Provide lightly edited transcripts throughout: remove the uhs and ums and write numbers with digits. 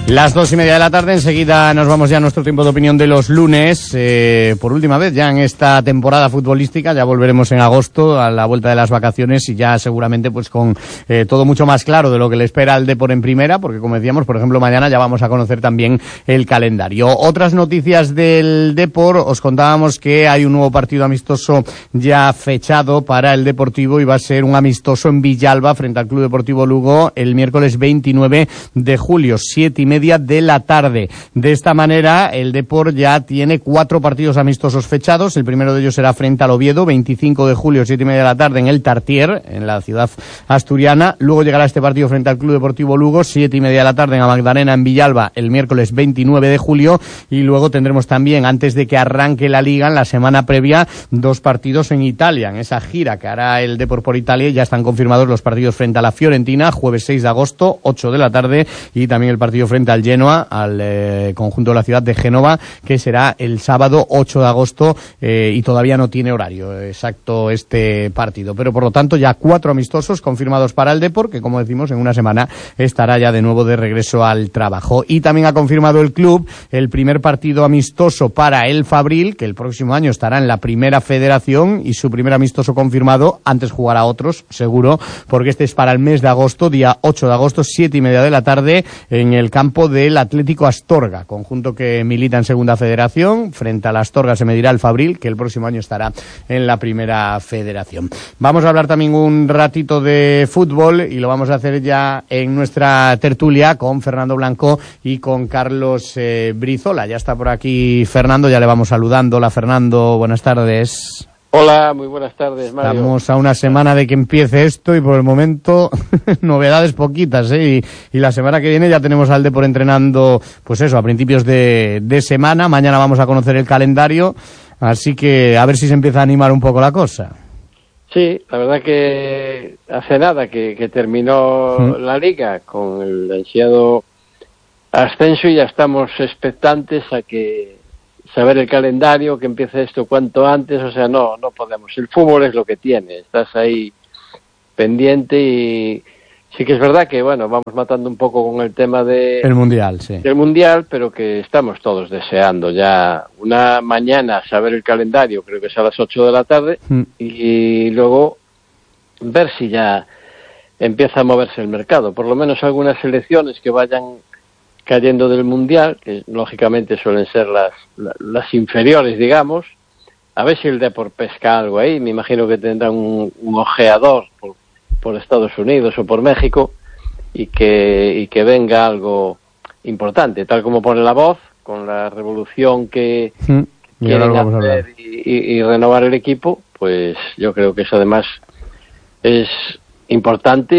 Las 2:30 de la tarde, enseguida nos vamos ya a nuestro tiempo de opinión de los lunes, por última vez ya en esta temporada futbolística. Ya volveremos en agosto a la vuelta de las vacaciones y ya seguramente pues con todo mucho más claro de lo que le espera al Depor en primera, porque como decíamos, por ejemplo, mañana ya vamos a conocer también el calendario. Otras noticias del Depor, os contábamos que hay un nuevo partido amistoso ya fechado para el Deportivo y va a ser un amistoso en Villalba frente al Club Deportivo Lugo el miércoles 29 de julio, 7:30 de la tarde. De esta manera, el Depor ya tiene 4 partidos amistosos fechados. El primero de ellos será frente al Oviedo, 25 de julio, 7:30 de la tarde, en el Tartier, en la ciudad asturiana. Luego llegará este partido frente al Club Deportivo Lugo, 7:30 de la tarde, en la Magdalena, en Villalba, el miércoles 29 de julio. Y luego tendremos también, antes de que arranque la Liga, en la semana previa, 2 partidos en Italia. En esa gira que hará el Depor por Italia, ya están confirmados los partidos frente a la Fiorentina, jueves 6 de agosto, 8 de la tarde, y también el partido frente al Genoa, al conjunto de la ciudad de Génova, que será el sábado 8 de agosto, y todavía no tiene horario exacto este partido. Pero por lo tanto ya 4 amistosos confirmados para el Depor, que como decimos en una semana estará ya de nuevo de regreso al trabajo. Y también ha confirmado el club el primer partido amistoso para el Fabril, que el próximo año estará en la Primera Federación, y su primer amistoso confirmado, antes jugará otros seguro, porque este es para el mes de agosto, día 8 de agosto, 7:30 de la tarde, en el campo del Atlético Astorga, conjunto que milita en Segunda Federación. Frente al Astorga se medirá el Fabril, que el próximo año estará en la Primera Federación. Vamos a hablar también un ratito de fútbol y lo vamos a hacer ya en nuestra tertulia con Fernando Blanco y con Carlos Brizola. Ya está por aquí Fernando, ya le vamos saludando. Hola Fernando, buenas tardes. Hola, muy buenas tardes, Mario. Estamos a una semana de que empiece esto y por el momento novedades poquitas, y la semana que viene ya tenemos al Depor entrenando, pues eso, a principios de semana. Mañana vamos a conocer el calendario, así que a ver si se empieza a animar un poco la cosa. Sí, la verdad que hace nada que terminó la Liga con el ansiado ascenso y ya estamos expectantes a que saber el calendario, que empiece esto cuanto antes. O sea, no podemos. El fútbol es lo que tiene. Estás ahí pendiente y sí que es verdad que, bueno, vamos matando un poco con el tema el Mundial, sí. Del Mundial, pero que estamos todos deseando ya una mañana saber el calendario, creo que es a las 8 de la tarde, y luego ver si ya empieza a moverse el mercado. Por lo menos algunas selecciones que vayan cayendo del Mundial, que lógicamente suelen ser las inferiores, digamos, a ver si el Depor pesca algo ahí. Me imagino que tendrán un ojeador por Estados Unidos o por México y que venga algo importante, tal como pone La Voz, con la revolución que quieren hacer y renovar el equipo. Pues yo creo que eso además es importante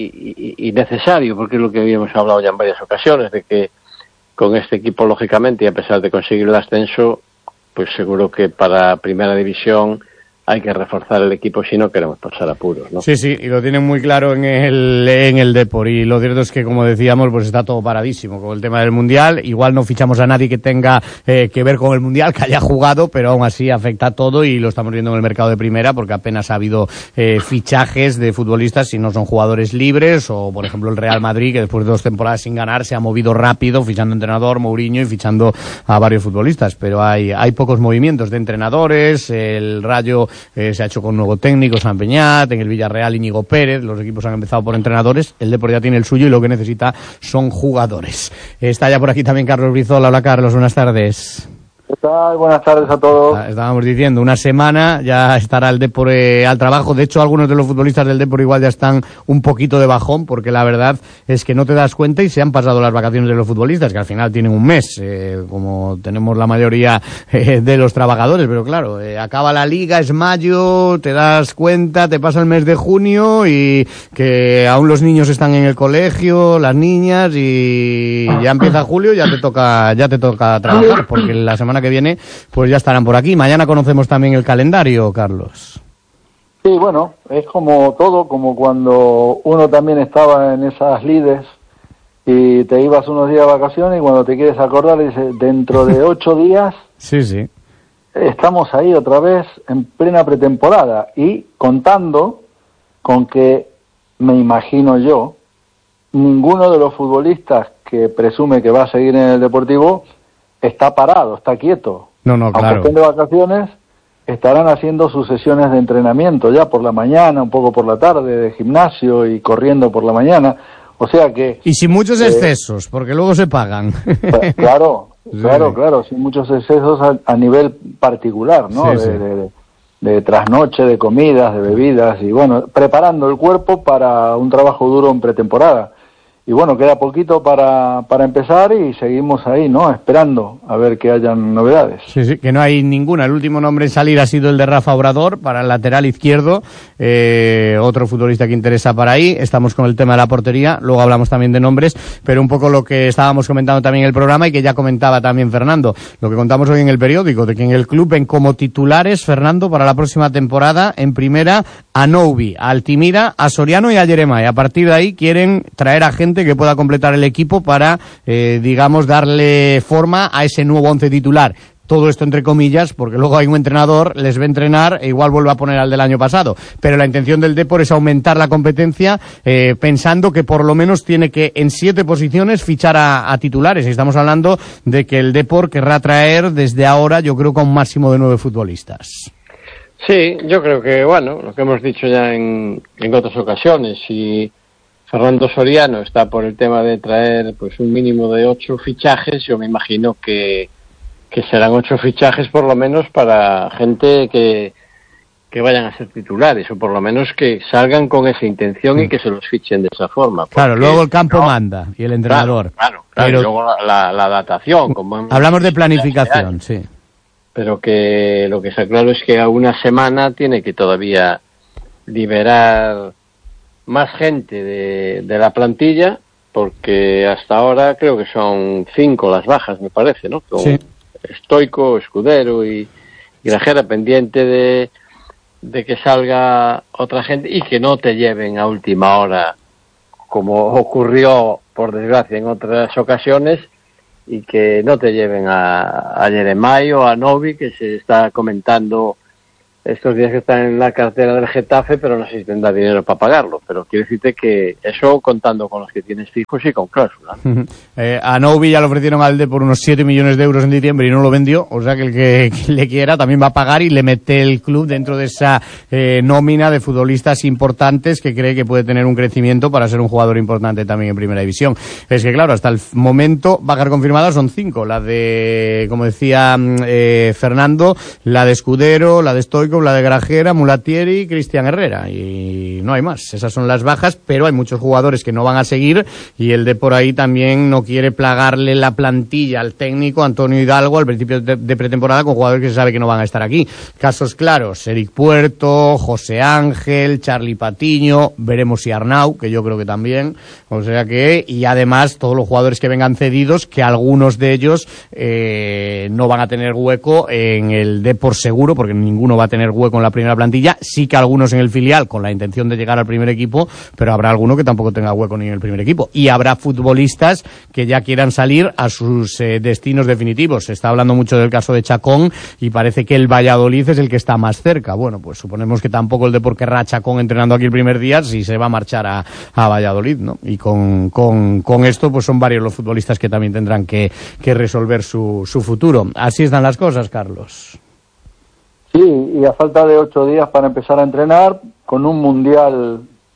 y necesario, porque es lo que habíamos hablado ya en varias ocasiones, de que con este equipo, lógicamente, y a pesar de conseguir el ascenso, pues seguro que para Primera División hay que reforzar el equipo si no queremos pasar apuros, ¿no? Sí, y lo tienen muy claro en el Depor, y lo cierto es que, como decíamos, pues está todo paradísimo con el tema del Mundial. Igual no fichamos a nadie que tenga que ver con el Mundial, que haya jugado, pero aún así afecta a todo, y lo estamos viendo en el mercado de Primera, porque apenas ha habido fichajes de futbolistas si no son jugadores libres, o por ejemplo el Real Madrid, que después de 2 temporadas sin ganar se ha movido rápido, fichando entrenador, Mourinho, y fichando a varios futbolistas, pero hay pocos movimientos de entrenadores. El Rayo se ha hecho con nuevo técnico, San Peñat, en el Villarreal Íñigo Pérez. Los equipos han empezado por entrenadores, el Depor ya tiene el suyo y lo que necesita son jugadores. Está ya por aquí también Carlos Brizola. Hola Carlos, buenas tardes. ¿Qué tal? Buenas tardes a todos. Estábamos diciendo, una semana ya estará el Depor al trabajo. De hecho, algunos de los futbolistas del Depor igual ya están un poquito de bajón, porque la verdad es que no te das cuenta y se han pasado las vacaciones de los futbolistas, que al final tienen un mes, como tenemos la mayoría de los trabajadores. Pero claro, acaba la Liga, es mayo, te das cuenta, te pasa el mes de junio y que aún los niños están en el colegio, las niñas, y ya empieza julio, ya te toca trabajar, porque la semana que viene pues ya estarán por aquí. Mañana conocemos también el calendario, Carlos. Sí, bueno, es como todo, como cuando uno también estaba en esas lides y te ibas unos días de vacaciones y cuando te quieres acordar dices, dentro de 8 días sí, estamos ahí otra vez en plena pretemporada, y contando con que, me imagino yo, ninguno de los futbolistas que presume que va a seguir en el Deportivo, está parado, está quieto. No, claro. Aunque estén de vacaciones, estarán haciendo sus sesiones de entrenamiento ya por la mañana, un poco por la tarde, de gimnasio y corriendo por la mañana. O sea que... Y sin muchos excesos, porque luego se pagan. Claro, sin muchos excesos a nivel particular, ¿no? Sí, de trasnoche, de comidas, de bebidas, y bueno, preparando el cuerpo para un trabajo duro en pretemporada. Y bueno, queda poquito para empezar y seguimos ahí, ¿no? Esperando a ver que hayan novedades. Sí, que no hay ninguna. El último nombre en salir ha sido el de Rafa Obrador para el lateral izquierdo, otro futbolista que interesa para ahí. Estamos con el tema de la portería, luego hablamos también de nombres, pero un poco lo que estábamos comentando también en el programa y que ya comentaba también Fernando, lo que contamos hoy en el periódico, de que en el club ven como titulares, Fernando, para la próxima temporada, en primera, a Noubi, a Altimira, a Soriano y a Yeremay. A partir de ahí quieren traer a gente que pueda completar el equipo para, digamos, darle forma a ese nuevo once titular. Todo esto entre comillas, porque luego hay un entrenador, les ve entrenar e igual vuelve a poner al del año pasado. Pero la intención del Depor es aumentar la competencia, pensando que por lo menos tiene que en 7 posiciones fichar a titulares. Y estamos hablando de que el Depor querrá traer desde ahora, yo creo, con un máximo de 9 futbolistas. Sí, yo creo que, bueno, lo que hemos dicho ya en otras ocasiones, y Fernando Soriano está por el tema de traer pues un mínimo de 8 fichajes. Yo me imagino que serán 8 fichajes por lo menos para gente que vayan a ser titulares, o por lo menos que salgan con esa intención y que se los fichen de esa forma. Claro, luego el campo manda y el entrenador. Claro. Pero y luego la adaptación. Como hablamos de planificación, sí. Pero que lo que está claro es que a una semana tiene que todavía liberar más gente de la plantilla, porque hasta ahora creo que son 5 las bajas, me parece, ¿no? Con sí. Stoico, Escudero y Grajera, pendiente de que salga otra gente y que no te lleven a última hora, como ocurrió, por desgracia, en otras ocasiones, y que no te lleven a Yeremay o a Noubi, que se está comentando estos días que están en la cartera del Getafe, pero no sé si tendrá dinero para pagarlo. Pero quiero decirte que eso contando con los que tienes fijos y con cláusula. A Noubi ya lo ofrecieron al por unos 7 millones de euros en diciembre y no lo vendió, o sea que el que le quiera también va a pagar y le mete el club dentro de esa nómina de futbolistas importantes que cree que puede tener un crecimiento para ser un jugador importante también en Primera División. Es que claro, hasta el momento bajas confirmadas son 5, la de, como decía Fernando, la de Escudero, la de Stoico, la de Grajera, Mulatieri y Cristian Herrera, y no hay más. Esas son las bajas, pero hay muchos jugadores que no van a seguir, y el de por ahí también no quiere plagarle la plantilla al técnico Antonio Hidalgo al principio de pretemporada con jugadores que se sabe que no van a estar aquí. Casos claros: Eric Puerto, José Ángel, Charly Patiño, veremos si Arnau, que yo creo que también, o sea que, y además todos los jugadores que vengan cedidos, que algunos de ellos no van a tener hueco en el Depor seguro, porque ninguno va a tener hueco en la primera plantilla. Sí que algunos en el filial con la intención de llegar al primer equipo, pero habrá alguno que tampoco tenga hueco ni en el primer equipo, y habrá futbolistas que ya quieran salir a sus destinos definitivos. Se está hablando mucho del caso de Chacón y parece que el Valladolid es el que está más cerca. Bueno, pues suponemos que tampoco el Depor querrá a Chacón entrenando aquí el primer día si se va a marchar a Valladolid, ¿no? Y con esto pues son varios los futbolistas que también tendrán que resolver su futuro. Así están las cosas, Carlos. Sí, y a falta de 8 días para empezar a entrenar, con un mundial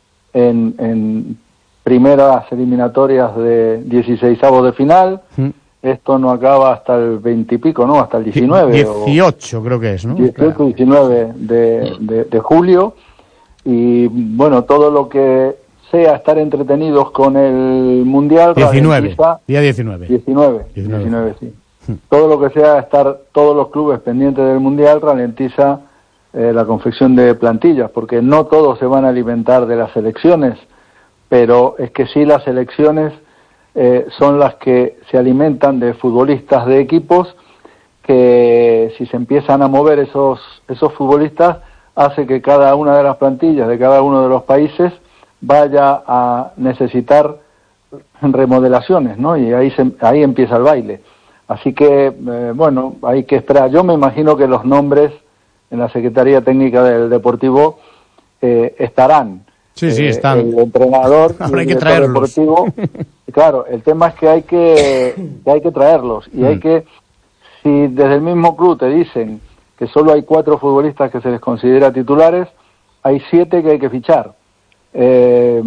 en primeras eliminatorias de 16avos de final. Esto no acaba hasta el 20 y pico, ¿no? Hasta el 19. 18 creo que es, ¿no? 18, claro. 19 de julio. Y bueno, todo lo que sea estar entretenidos con el mundial. 19, día 19. 19, sí. Todo lo que sea estar todos los clubes pendientes del mundial ralentiza la confección de plantillas, porque no todos se van a alimentar de las selecciones, pero es que sí, las selecciones son las que se alimentan de futbolistas de equipos, que si se empiezan a mover esos futbolistas, hace que cada una de las plantillas de cada uno de los países vaya a necesitar remodelaciones, ¿no? Y ahí empieza el baile. Así que, bueno, hay que esperar. Yo me imagino que los nombres en la Secretaría Técnica del Deportivo estarán. Sí, están. El entrenador y el director deportivo. Claro, el tema es que hay que traerlos y hay que, si desde el mismo club te dicen que solo hay 4 futbolistas que se les considera titulares, hay 7 que hay que fichar. Que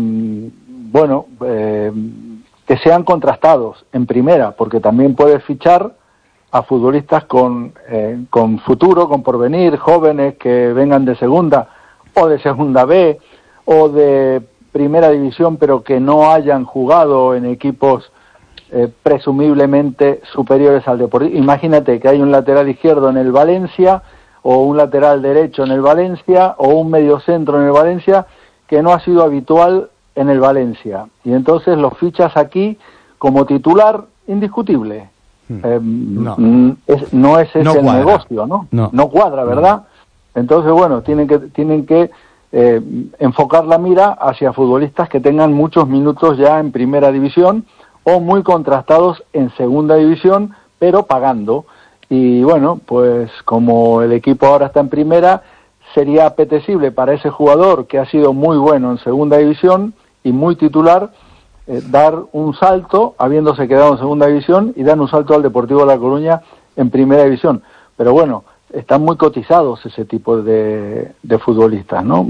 sean contrastados en primera, porque también puedes fichar a futbolistas con futuro, con porvenir, jóvenes que vengan de segunda o de segunda B o de primera división, pero que no hayan jugado en equipos presumiblemente superiores al Deportivo. Imagínate que hay un lateral izquierdo en el Valencia, o un lateral derecho en el Valencia, o un mediocentro en el Valencia, que no ha sido habitual en el Valencia. Y entonces los fichas aquí como titular indiscutible. No es ese el negocio, ¿no? No cuadra, ¿verdad? Entonces, bueno, tienen que enfocar la mira hacia futbolistas que tengan muchos minutos ya en primera división o muy contrastados en segunda división, pero pagando. Y bueno, pues como el equipo ahora está en primera, sería apetecible para ese jugador que ha sido muy bueno en segunda división y muy titular, dar un salto, habiéndose quedado en segunda división, y dar un salto al Deportivo de La Coruña en primera división. Pero bueno, están muy cotizados ese tipo de futbolistas, ¿no?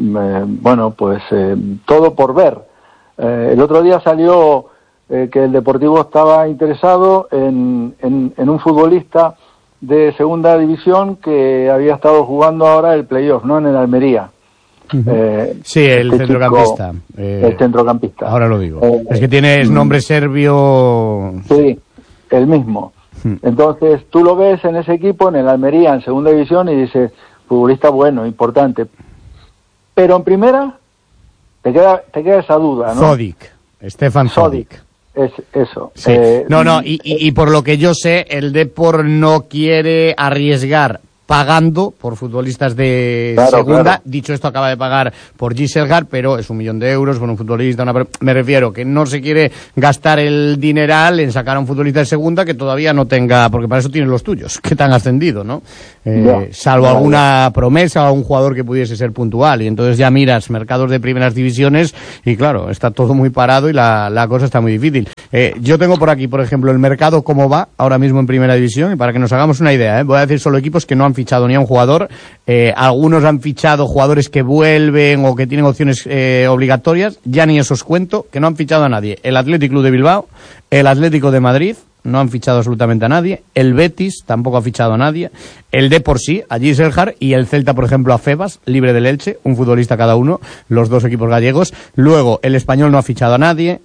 Todo por ver. El otro día salió que el Deportivo estaba interesado en un futbolista de segunda división que había estado jugando ahora el playoff, ¿no? En el Almería. Sí, el centrocampista. El centrocampista. Ahora lo digo. Es que tienes nombre serbio. Sí, el mismo. Entonces tú lo ves en ese equipo, en el Almería, en segunda división, y dices, futbolista bueno, importante. Pero en primera te queda esa duda, ¿no? Stefan Zodic. Es eso. Sí. Y por lo que yo sé, el Depor no quiere arriesgar pagando por futbolistas de segunda. Claro. Dicho esto, acaba de pagar por Giselgar, pero es 1 millón de euros por un futbolista. Me refiero que no se quiere gastar el dineral en sacar a un futbolista de segunda que todavía no tenga, porque para eso tienes los tuyos, que te han ascendido, ¿no? Salvo alguna promesa o algún jugador que pudiese ser puntual. Y entonces ya miras mercados de primeras divisiones y claro, está todo muy parado y la cosa está muy difícil. Yo tengo por aquí, por ejemplo, el mercado cómo va ahora mismo en primera división, y para que nos hagamos una idea, voy a decir solo equipos que no han fichado ni a un jugador. Algunos han fichado jugadores que vuelven o que tienen opciones obligatorias, ya ni esos cuento, que no han fichado a nadie. El Athletic Club de Bilbao, el Atlético de Madrid, no han fichado absolutamente a nadie. El Betis tampoco ha fichado a nadie. El Depor sí, a Giselgar, y el Celta, por ejemplo, a Febas, libre del Elche, un futbolista cada uno, los 2 equipos gallegos. Luego, el Español no ha fichado a nadie.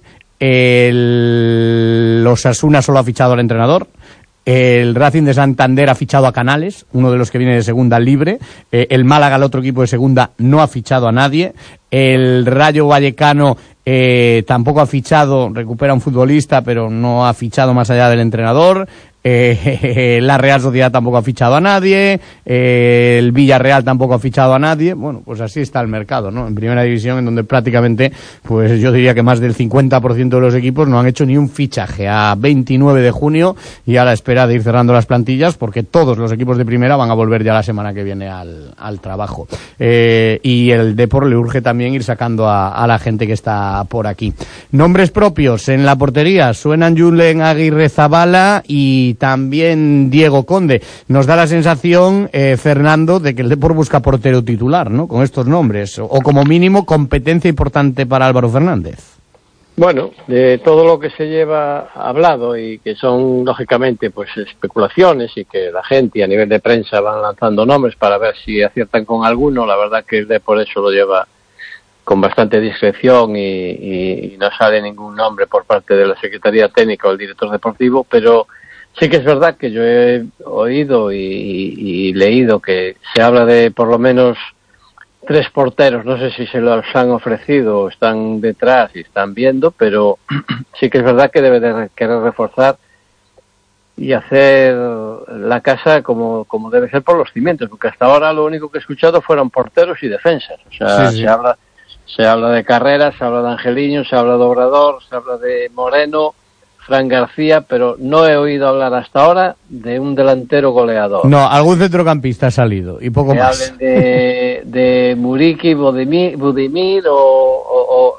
El Osasuna solo ha fichado al entrenador. El Racing de Santander ha fichado a Canales, uno de los que viene de segunda, libre. El Málaga, el otro equipo de segunda, no ha fichado a nadie. El Rayo Vallecano tampoco ha fichado, recupera un futbolista, pero no ha fichado más allá del entrenador. La Real Sociedad tampoco ha fichado a nadie. El Villarreal tampoco ha fichado a nadie. Bueno, pues así está el mercado, ¿no? En primera división, en donde prácticamente, pues yo diría que más del 50% de los equipos no han hecho ni un fichaje a 29 de junio y a la espera de ir cerrando las plantillas, porque todos los equipos de primera van a volver ya la semana que viene al trabajo. Y el Depor le urge también ir sacando a la gente que está por aquí. Nombres propios en la portería: suenan Julen Aguirrezabala y también Diego Conde. Nos da la sensación, Fernando, de que el Depor busca portero titular, ¿no? Con estos nombres, o como mínimo competencia importante para Álvaro Fernández. Bueno, de todo lo que se lleva hablado y que son lógicamente pues especulaciones y que la gente a nivel de prensa van lanzando nombres para ver si aciertan con alguno, la verdad que el Depor eso lo lleva con bastante discreción y no sale ningún nombre por parte de la Secretaría Técnica o el director deportivo, pero sí que es verdad que yo he oído y leído que se habla de por lo menos 3 porteros, no sé si se los han ofrecido o están detrás y están viendo, pero sí que es verdad que debe de querer reforzar y hacer la casa como debe ser por los cimientos, porque hasta ahora lo único que he escuchado fueron porteros y defensas. O sea, sí. Se habla de Carreras, se habla de Angeliño, se habla de Obrador, se habla de Moreno, Fran García, pero no he oído hablar hasta ahora de un delantero goleador. No, algún centrocampista ha salido y poco más. Hablen de Muriqui, Budimir o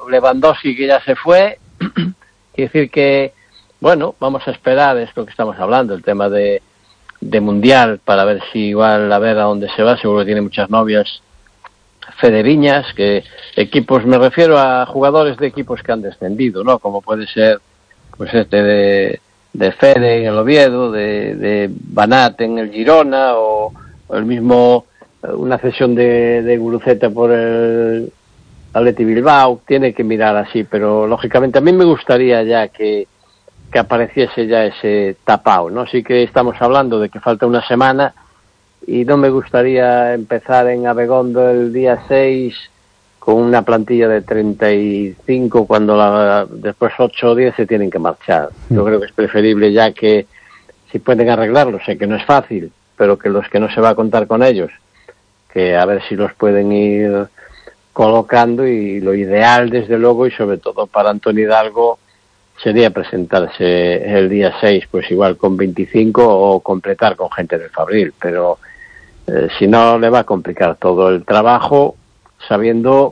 Lewandowski, que ya se fue. Quiere decir que, bueno, vamos a esperar, es lo que estamos hablando, el tema de Mundial, para ver si igual a ver a dónde se va. Seguro que tiene muchas novias Fede Viñas, que equipos, me refiero a jugadores de equipos que han descendido, ¿no? Como puede ser pues de Fede en el Oviedo, de Banat en el Girona, o el mismo una cesión de Guruceta por el Athletic Bilbao. Tiene que mirar así, pero lógicamente a mí me gustaría ya que apareciese ya ese tapao, ¿no? Sí que estamos hablando de que falta una semana y no me gustaría empezar en Abegondo el día 6 con una plantilla de 35 cuando después 8 o 10 se tienen que marchar. Yo creo que es preferible ya que, si pueden arreglarlo, sé que no es fácil, pero que los que no se va a contar con ellos, que a ver si los pueden ir colocando, y lo ideal desde luego, y sobre todo para Antonio Hidalgo, sería presentarse el día 6, pues igual con 25 o completar con gente del Fabril, pero si no le va a complicar todo el trabajo, sabiendo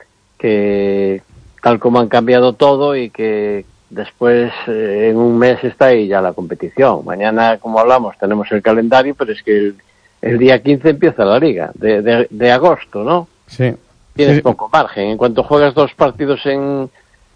que tal como han cambiado todo y que después en un mes está ahí ya la competición. Mañana, como hablamos, tenemos el calendario, pero es que el día 15 empieza la liga de agosto, ¿no? Sí. Tienes poco margen. En cuanto juegas 2 partidos en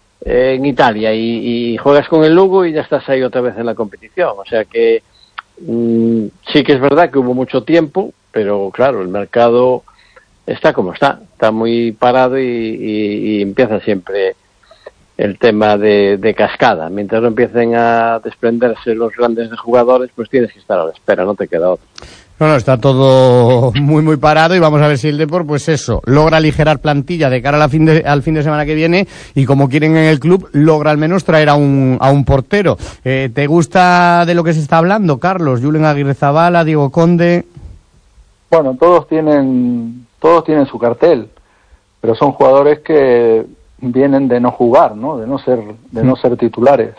Italia y juegas con el Lugo, y ya estás ahí otra vez en la competición. O sea que sí que es verdad que hubo mucho tiempo, pero claro, el mercado está como está muy parado, y empieza siempre el tema de cascada. Mientras no empiecen a desprenderse los grandes de jugadores, pues tienes que estar a la espera, no te queda otra. No, está todo muy parado, y vamos a ver si el Depor, pues eso, logra aligerar plantilla de cara al fin de semana que viene, y como quieren en el club, logra al menos traer a un portero. ¿Te gusta de lo que se está hablando, Carlos? Julen Aguirrezabala, Diego Conde. Bueno, todos tienen su cartel, pero son jugadores que vienen de no jugar, ¿no? De no ser titulares.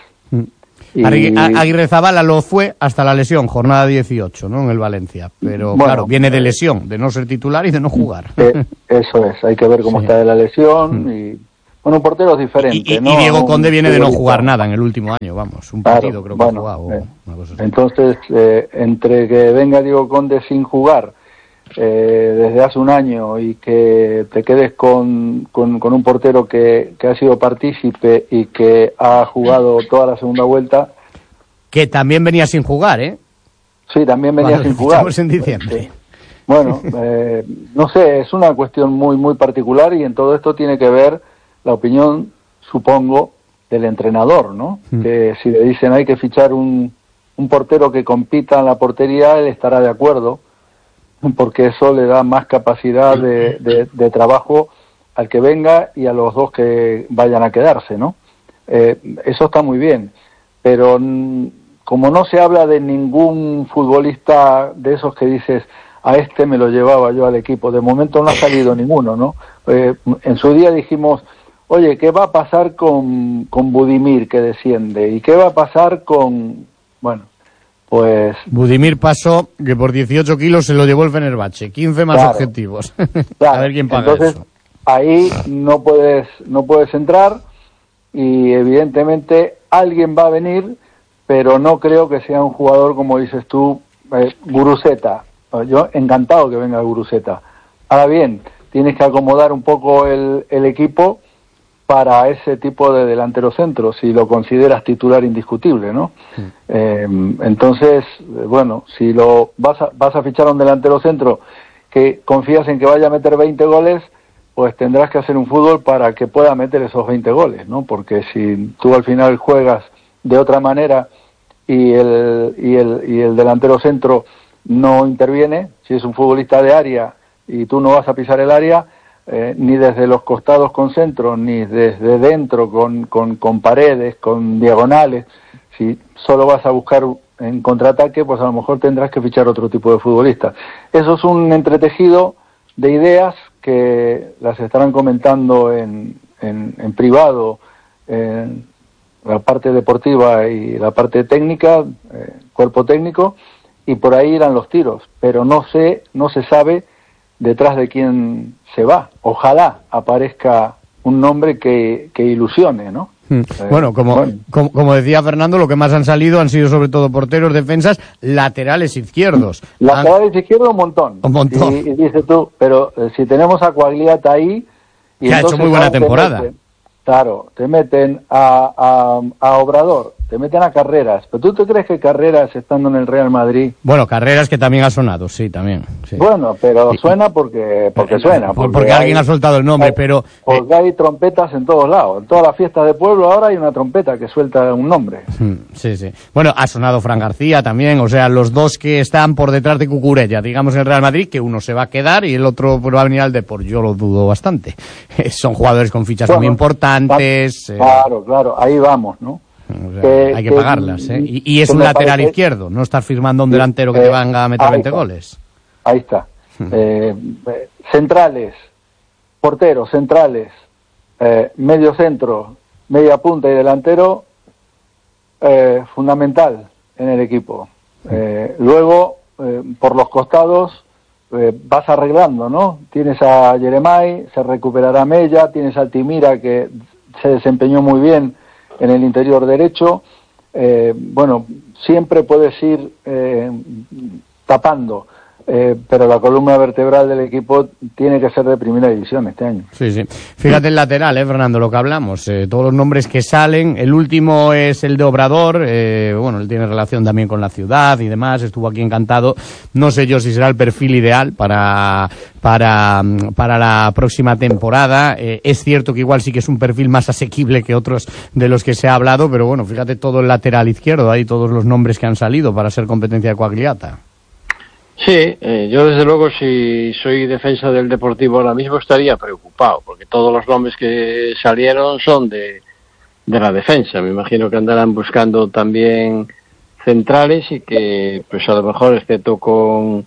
Aguirrezabala lo fue hasta la lesión, jornada 18, ¿no? En el Valencia. Pero bueno, claro, viene de lesión, de no ser titular y de no jugar. Eso es, hay que ver cómo está de la lesión. Y bueno, un portero es diferente, ¿no? Y Diego Conde viene de no jugar nada en el último año, vamos. Un partido creo que ha jugado. Entonces, entre que venga Diego Conde sin jugar desde hace un año, y que te quedes con un portero que ha sido partícipe y que ha jugado toda la segunda vuelta, que también venía sin jugar, ¿eh? Sí, también venía sin jugar. Estamos en diciembre. Sí. Bueno, no sé, es una cuestión muy particular, y en todo esto tiene que ver la opinión, supongo, del entrenador, ¿no? Que si le dicen hay que fichar un portero que compita en la portería, él estará de acuerdo, porque eso le da más capacidad de trabajo al que venga y a los dos que vayan a quedarse, ¿no? Eso está muy bien, pero como no se habla de ningún futbolista de esos que dices, a este me lo llevaba yo al equipo, de momento no ha salido ninguno, ¿no? En su día dijimos, oye, ¿qué va a pasar con Budimir, que desciende? ¿Y qué va a pasar con...? Bueno, pues... Budimir pasó, que por 18 kilos se lo llevó el Fenerbahce, 15 más objetivos. Claro. A ver quién paga. Entonces, eso. Ahí no puedes entrar, y evidentemente alguien va a venir, pero no creo que sea un jugador, como dices tú, Guruceta. Yo encantado que venga Guruceta. Ahora bien, tienes que acomodar un poco el equipo para ese tipo de delantero centro, si lo consideras titular indiscutible, ¿no? Entonces, bueno, si vas a fichar a un delantero centro que confías en que vaya a meter 20 goles, pues tendrás que hacer un fútbol para que pueda meter esos 20 goles, ¿no? Porque si tú al final juegas de otra manera y el delantero centro no interviene, si es un futbolista de área y tú no vas a pisar el área, ni desde los costados con centro, ni desde dentro con paredes, con diagonales, si solo vas a buscar en contraataque, pues a lo mejor tendrás que fichar otro tipo de futbolista. Eso es un entretejido de ideas que las estarán comentando en privado, en la parte deportiva y la parte técnica, cuerpo técnico, y por ahí irán los tiros, pero no se sabe detrás de quién se va. Ojalá aparezca un nombre que ilusione, ¿no? Bueno, como decía Fernando, lo que más han salido han sido sobre todo porteros, defensas, laterales izquierdos. Laterales izquierdos un montón. Un montón. Y dices tú, pero si tenemos a Quagliata ahí... Y que ha hecho muy buena temporada. Te meten a Obrador, te meten a Carreras. ¿Pero tú te crees que Carreras, estando en el Real Madrid... Bueno, Carreras que también ha sonado, sí, también. Sí. Bueno, pero suena porque suena. Porque alguien ha soltado el nombre, pero... Porque hay trompetas en todos lados. En todas las fiestas de pueblo ahora hay una trompeta que suelta un nombre. Sí, sí. Bueno, ha sonado Fran García también, o sea, los dos que están por detrás de Cucurella, digamos en el Real Madrid, que uno se va a quedar y el otro va a venir al Depor. Yo lo dudo bastante. Son jugadores con fichas muy importantes. Claro, ahí vamos, ¿no? O sea, hay que pagarlas, ¿eh? Y es un lateral izquierdo, no estás firmando a un delantero que te venga a meter 20 goles. Ahí está. Centrales, porteros, centrales, medio centro, media punta y delantero, fundamental en el equipo. Luego, por los costados, vas arreglando, ¿no? Tienes a Jeremai, se recuperará Mella, tienes a Altimira, que se desempeñó muy bien en el interior derecho. Bueno, siempre puedes ir tapando, pero la columna vertebral del equipo tiene que ser de primera división este año. Sí, sí. Fíjate el lateral, Fernando, lo que hablamos. Todos los nombres que salen. El último es el de Obrador. Bueno, él tiene relación también con la ciudad y demás. Estuvo aquí encantado. No sé yo si será el perfil ideal para la próxima temporada. Es cierto que igual sí que es un perfil más asequible que otros de los que se ha hablado, pero bueno, fíjate todo el lateral izquierdo. Hay todos los nombres que han salido para ser competencia de Quagliata. Sí, yo desde luego si soy defensa del Deportivo ahora mismo estaría preocupado, porque todos los nombres que salieron son de la defensa. Me imagino que andarán buscando también centrales y que pues a lo mejor excepto con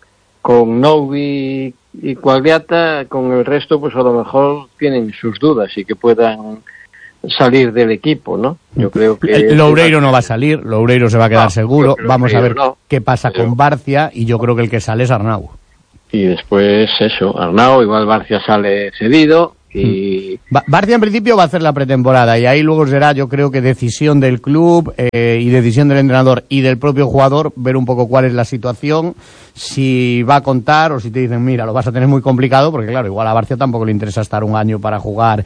Novi y Quagliata, con el resto pues a lo mejor tienen sus dudas y que puedan salir del equipo, ¿no? Yo creo que Loureiro no va a salir, Loureiro se va a quedar seguro. Vamos a ver qué pasa con Barcia y yo creo que el que sale es Arnau. Y después eso, Arnau, igual Barcia sale cedido y... Barcia en principio va a hacer la pretemporada y ahí luego será, yo creo que decisión del club y decisión del entrenador y del propio jugador ver un poco cuál es la situación, si va a contar o si te dicen mira, lo vas a tener muy complicado, porque claro, igual a Barcia tampoco le interesa estar un año para jugar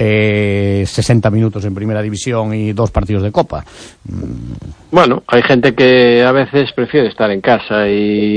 60 minutos en primera división y 2 partidos de Copa. Bueno, hay gente que a veces prefiere estar en casa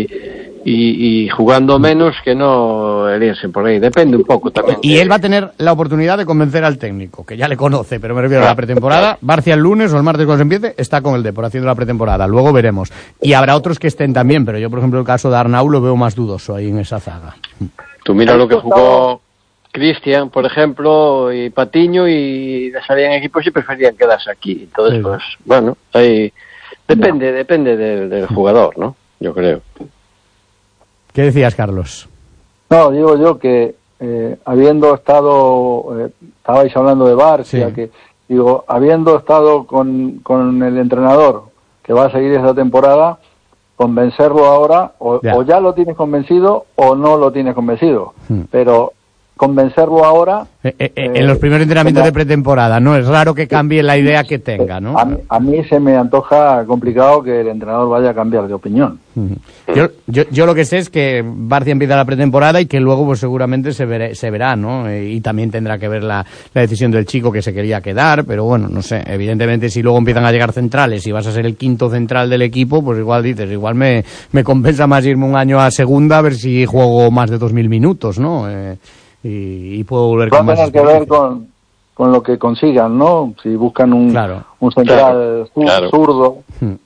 y jugando menos que no irse por ahí. Depende un poco también. Y él va a tener la oportunidad de convencer al técnico, que ya le conoce, pero me refiero a la pretemporada. Barcia el lunes o el martes cuando se empiece está con el Depor haciendo la pretemporada. Luego veremos. Y habrá otros que estén también, pero yo, por ejemplo, el caso de Arnau lo veo más dudoso ahí en esa zaga. Tú mira lo que jugó Cristian, por ejemplo, y Patiño, y salían equipos y preferían quedarse aquí. Entonces, pues, bueno, ahí depende del jugador, ¿no? Yo creo. ¿Qué decías, Carlos? No, digo yo que habiendo estado, estabais hablando de Barcia, que digo, habiendo estado con el entrenador que va a seguir esta temporada, convencerlo ahora, o ya lo tienes convencido o no lo tienes convencido, pero convencerlo ahora... en los primeros entrenamientos de pretemporada, ¿no? Es raro que cambie la idea que tenga, ¿no? A mí se me antoja complicado que el entrenador vaya a cambiar de opinión. Yo lo que sé es que Barcia empieza la pretemporada y que luego pues seguramente se verá, ¿no? Y también tendrá que ver la decisión del chico que se quería quedar, pero bueno, no sé, evidentemente si luego empiezan a llegar centrales y vas a ser el quinto central del equipo, pues igual dices, igual me compensa más irme un año a segunda a ver si juego más de 2.000 minutos, ¿no? Y puedo volver con más experiencia. Va a tener que ver con lo que consigan, ¿no? Si buscan un central zurdo.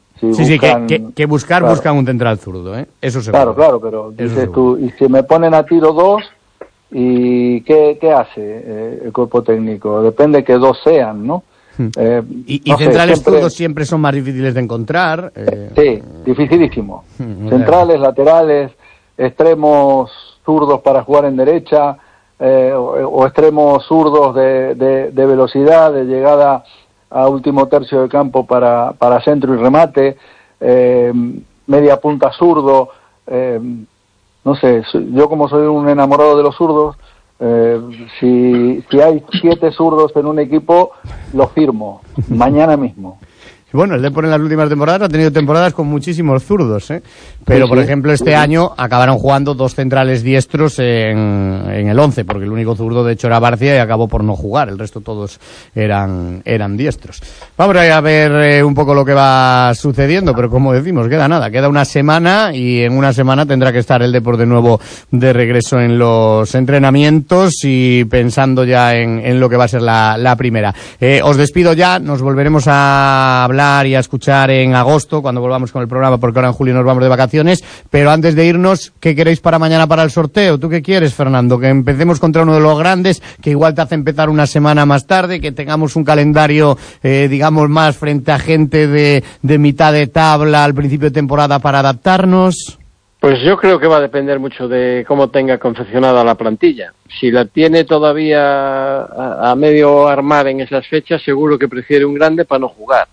Buscan un central zurdo, ¿eh? Eso seguro. Claro, pero dices tú, y si me ponen a tiro 2, ¿y qué hace el cuerpo técnico? Depende que 2 sean, ¿no? Y centrales zurdos siempre son más difíciles de encontrar. Sí, dificilísimo. Centrales, laterales, extremos zurdos para jugar en derecha, o extremos zurdos de velocidad, de llegada a último tercio de campo para centro y remate, media punta zurdo, no sé, yo como soy un enamorado de los zurdos, Si hay 7 zurdos en un equipo, lo firmo mañana mismo. Bueno, el Depor en las últimas temporadas ha tenido temporadas con muchísimos zurdos, ¿eh? Pero, por ejemplo, este año acabaron jugando 2 centrales diestros en el 11, porque el único zurdo, de hecho, era Barcia y acabó por no jugar. El resto todos eran diestros. Vamos a ver un poco lo que va sucediendo, pero como decimos, queda nada. Queda una semana y en una semana tendrá que estar el Depor de nuevo de regreso en los entrenamientos y pensando ya en lo que va a ser la primera. Os despido ya, nos volveremos a hablar y a escuchar en agosto cuando volvamos con el programa, porque ahora en julio nos vamos de vacaciones. Pero antes de irnos, ¿qué queréis para mañana para el sorteo? ¿Tú qué quieres, Fernando? Que empecemos contra uno de los grandes, que igual te hace empezar una semana más tarde, que tengamos un calendario digamos más frente a gente de mitad de tabla al principio de temporada para adaptarnos. Pues yo creo que va a depender mucho de cómo tenga confeccionada la plantilla. Si la tiene todavía a medio armar en esas fechas, seguro que prefiere un grande para no jugar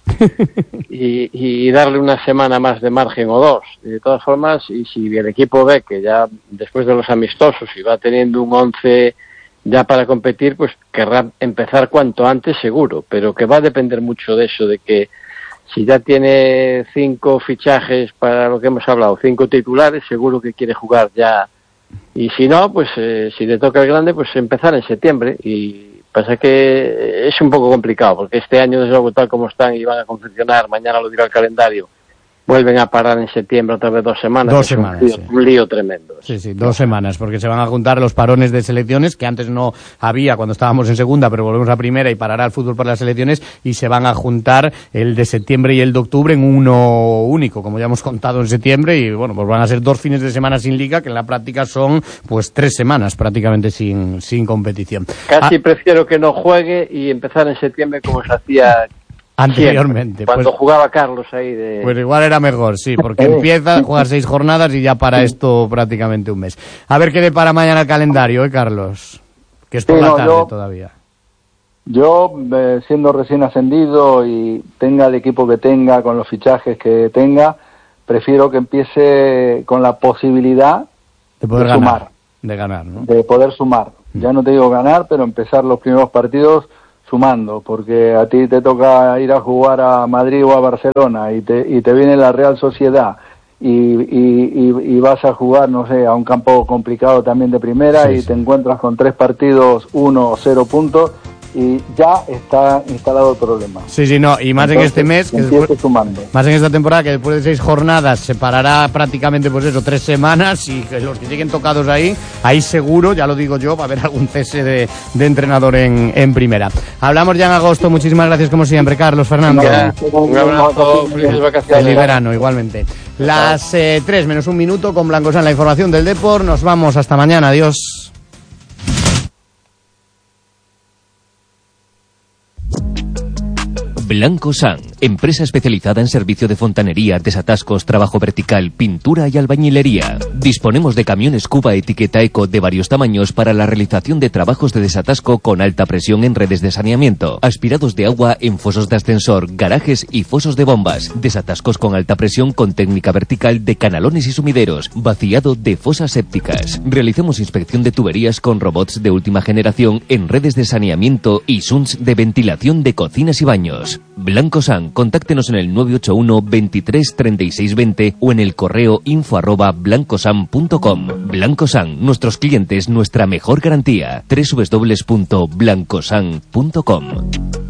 y darle una semana más de margen o 2. De todas formas, y si el equipo ve que ya después de los amistosos y va teniendo un 11 ya para competir, pues querrá empezar cuanto antes seguro, pero que va a depender mucho de eso, de que si ya tiene 5 fichajes para lo que hemos hablado, 5 titulares, seguro que quiere jugar ya. Y si no, pues si le toca el grande, pues empezar en septiembre. Y pasa que es un poco complicado, porque este año, desde luego, tal como están y van a confeccionar, mañana lo dirá el calendario, vuelven a parar en septiembre otra vez 2 semanas. 2 semanas, un lío tremendo. Sí, 2 semanas, porque se van a juntar los parones de selecciones, que antes no había cuando estábamos en segunda, pero volvemos a primera y parará el fútbol para las selecciones, y se van a juntar el de septiembre y el de octubre en uno único, como ya hemos contado en septiembre, y bueno, pues van a ser 2 fines de semana sin liga, que en la práctica son pues 3 semanas prácticamente sin competición. Casi prefiero que no juegue y empezar en septiembre como se hacía anteriormente. Cuando jugaba Carlos ahí Pues igual era mejor, sí, porque empieza a jugar 6 jornadas y ya para esto prácticamente un mes. A ver qué le para mañana el calendario, Carlos, que es por la tarde todavía. Yo, siendo recién ascendido y tenga el equipo que tenga, con los fichajes que tenga, prefiero que empiece con la posibilidad de poder sumar. De ganar, ¿no? De poder sumar. Ya no te digo ganar, pero empezar los primeros partidos sumando, porque a ti te toca ir a jugar a Madrid o a Barcelona y te viene la Real Sociedad y vas a jugar, no sé, a un campo complicado también de primera, y te encuentras con 3 partidos, 1 o 0 puntos, y ya está instalado el problema. Sí, no, y más entonces, en este mes, que después, más en esta temporada, que después de 6 jornadas se parará prácticamente, pues eso, 3 semanas, y que los que lleguen tocados ahí seguro, ya lo digo yo, va a haber algún cese de entrenador en primera. Hablamos ya en agosto, muchísimas gracias como siempre, Carlos, Fernando. Un abrazo, felices vacaciones. Feliz verano, igualmente. Las 3 menos 1 minuto con Blancosan, la información del Depor. Nos vamos, hasta mañana, adiós. Blancosan, empresa especializada en servicio de fontanería, desatascos, trabajo vertical, pintura y albañilería. Disponemos de camiones Cuba etiqueta Eco de varios tamaños para la realización de trabajos de desatasco con alta presión en redes de saneamiento, aspirados de agua en fosos de ascensor, garajes y fosos de bombas, desatascos con alta presión con técnica vertical de canalones y sumideros, vaciado de fosas sépticas. Realizamos inspección de tuberías con robots de última generación en redes de saneamiento y SUNS de ventilación de cocinas y baños. Blancosan, contáctenos en el 981 23 36 20 o en el correo info@blancosan.com. Blancosan, nuestros clientes, nuestra mejor garantía. www.blancosan.com.